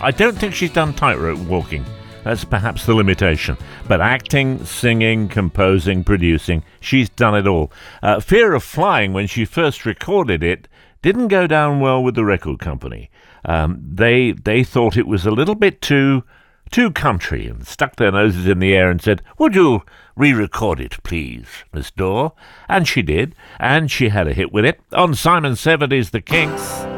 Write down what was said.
I don't think she's done tightrope walking. That's perhaps the limitation. But acting, singing, composing, producing, she's done it all. Fear of Flying, when she first recorded it, didn't go down well with the record company. They thought it was a little bit too country, and stuck their noses in the air and said, "Would you re-record it, please, Miss Dore?" And she did, and she had a hit with it. On Simon 70's The Kinks,